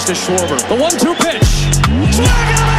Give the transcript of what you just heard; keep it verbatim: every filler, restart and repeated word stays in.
to Schwarber. The one two pitch. Swung on